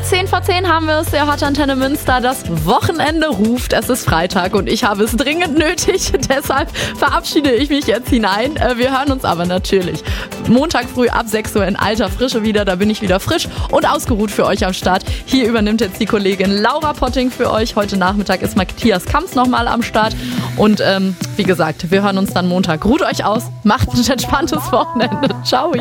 10 vor 10 haben wir es, der Hot Antenne Münster. Das Wochenende ruft, es ist Freitag und ich habe es dringend nötig. Deshalb verabschiede ich mich jetzt hinein. Wir hören uns aber natürlich Montag früh ab 6 Uhr in alter Frische wieder. Da bin ich wieder frisch und ausgeruht für euch am Start. Hier übernimmt jetzt die Kollegin Laura Potting für euch. Heute Nachmittag ist Matthias Kamps nochmal am Start. Und wie gesagt, wir hören uns dann Montag. Ruht euch aus, macht ein entspanntes Wochenende. Ciao.